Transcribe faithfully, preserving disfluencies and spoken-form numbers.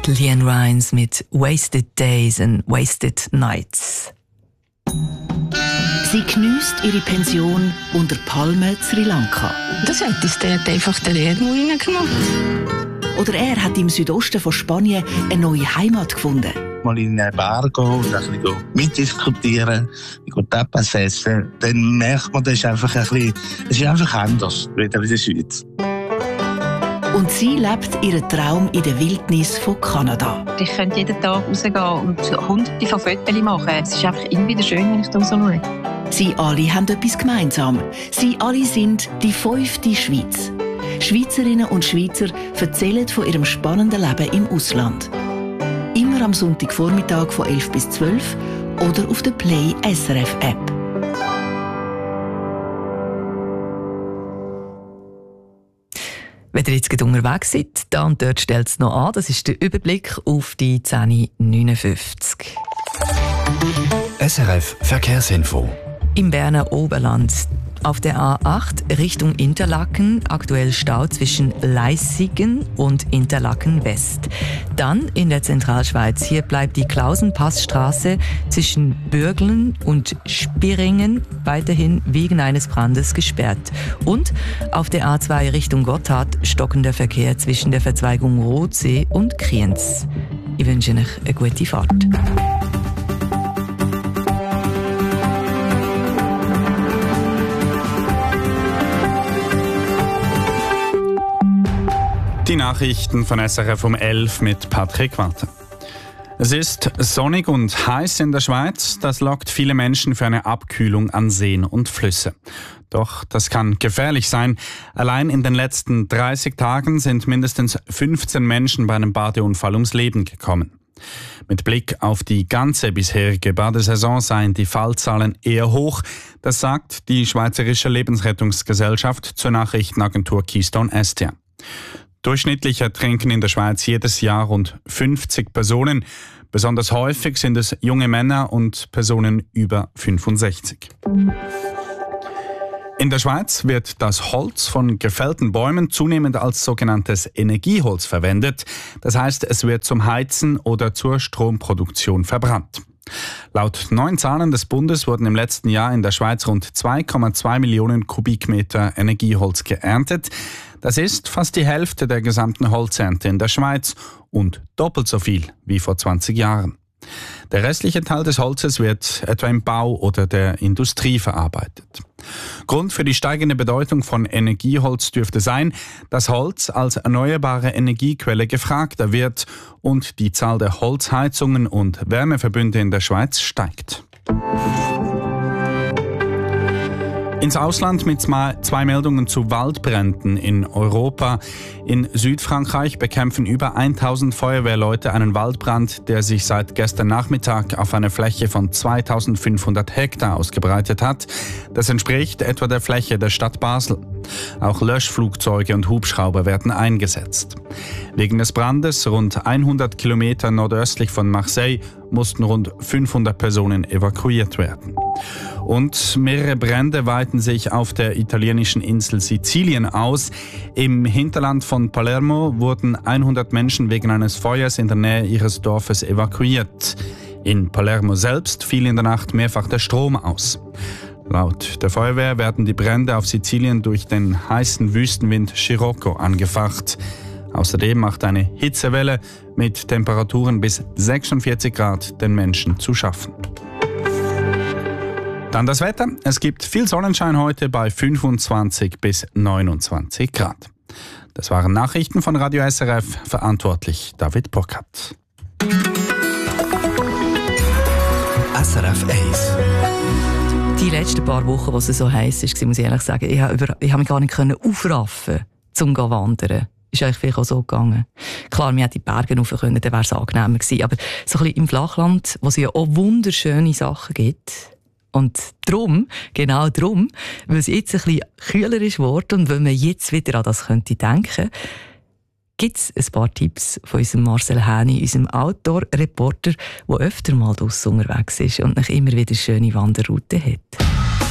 Leanne Rimes mit «Wasted Days and Wasted Nights». Sie geniesst ihre Pension unter Palmen Sri Lanka. Das hat uns dort einfach den Leben reingemacht. Oder er hat im Südosten von Spanien eine neue Heimat gefunden. Mal in einen Bar gehen und ein bisschen mitdiskutieren, Tapas essen, dann merkt man, das ist einfach ein bisschen, es ist einfach anders, wieder in der Schweiz. Und sie lebt ihren Traum in der Wildnis von Kanada. Ich könnte jeden Tag rausgehen und hunderte von Fotos machen. Es ist einfach immer wieder schön, wenn ich da so schaue. Sie alle haben etwas gemeinsam. Sie alle sind die fünfte Schweiz. Schweizerinnen und Schweizer erzählen von ihrem spannenden Leben im Ausland. Immer am Sonntagvormittag von elf bis zwölf oder auf der Play S R F App. Wenn ihr jetzt gerade unterwegs seid, da und dort stellt es noch an. Das ist der Überblick auf die zehn Uhr neunundfünfzig. S R F Verkehrsinfo. Im Berner Oberland. Auf der A acht Richtung Interlaken, aktuell Stau zwischen Leissigen und Interlaken West. Dann in der Zentralschweiz, hier bleibt die Klausenpassstraße zwischen Bürglen und Spiringen weiterhin wegen eines Brandes gesperrt. Und auf der A zwei Richtung Gotthard stockender Verkehr zwischen der Verzweigung Rotsee und Kriens. Ich wünsche euch eine gute Fahrt. Die Nachrichten von S R F um elf mit Patrick Walter. Es ist sonnig und heiß in der Schweiz. Das lockt viele Menschen für eine Abkühlung an Seen und Flüsse. Doch das kann gefährlich sein. Allein in den letzten dreißig Tagen sind mindestens fünfzehn Menschen bei einem Badeunfall ums Leben gekommen. Mit Blick auf die ganze bisherige Badesaison seien die Fallzahlen eher hoch. Das sagt die Schweizerische Lebensrettungsgesellschaft zur Nachrichtenagentur Keystone S T A. Durchschnittlich ertrinken in der Schweiz jedes Jahr rund fünfzig Personen. Besonders häufig sind es junge Männer und Personen über fünfundsechzig. In der Schweiz wird das Holz von gefällten Bäumen zunehmend als sogenanntes Energieholz verwendet. Das heißt, es wird zum Heizen oder zur Stromproduktion verbrannt. Laut neuen Zahlen des Bundes wurden im letzten Jahr in der Schweiz rund zwei Komma zwei Millionen Kubikmeter Energieholz geerntet. Das ist fast die Hälfte der gesamten Holzernte in der Schweiz und doppelt so viel wie vor zwanzig Jahren. Der restliche Teil des Holzes wird etwa im Bau oder der Industrie verarbeitet. Grund für die steigende Bedeutung von Energieholz dürfte sein, dass Holz als erneuerbare Energiequelle gefragter wird und die Zahl der Holzheizungen und Wärmeverbünde in der Schweiz steigt. Ins Ausland mit zwei Meldungen zu Waldbränden in Europa. In Südfrankreich bekämpfen über tausend Feuerwehrleute einen Waldbrand, der sich seit gestern Nachmittag auf einer Fläche von zweitausendfünfhundert Hektar ausgebreitet hat. Das entspricht etwa der Fläche der Stadt Basel. Auch Löschflugzeuge und Hubschrauber werden eingesetzt. Wegen des Brandes rund hundert Kilometer nordöstlich von Marseille mussten rund fünfhundert Personen evakuiert werden. Und mehrere Brände weiten sich auf der italienischen Insel Sizilien aus. Im Hinterland von Palermo wurden hundert Menschen wegen eines Feuers in der Nähe ihres Dorfes evakuiert. In Palermo selbst fiel in der Nacht mehrfach der Strom aus. Laut der Feuerwehr werden die Brände auf Sizilien durch den heißen Wüstenwind Scirocco angefacht. Außerdem macht eine Hitzewelle mit Temperaturen bis sechsundvierzig Grad den Menschen zu schaffen. Dann das Wetter. Es gibt viel Sonnenschein heute bei fünfundzwanzig bis neunundzwanzig Grad. Das waren Nachrichten von Radio S R F, verantwortlich David Burkhardt. S R F eins. Die letzten paar Wochen, wo es so heiß war, muss ich ehrlich sagen, ich habe mich gar nicht aufraffen, um zu wandern. Ist eigentlich vielleicht auch so gegangen. Klar, wir hätten die Berge rauf können, dann wäre es angenehmer gewesen. Aber so ein bisschen im Flachland, wo es ja auch wunderschöne Sachen gibt. Und darum, genau darum, weil es jetzt ein bisschen kühler ist geworden und wenn man jetzt wieder an das könnte denken, gibt es ein paar Tipps von unserem Marcel Häni, unserem Outdoor-Reporter, der öfter mal draussen unterwegs ist und noch immer wieder schöne Wanderrouten hat.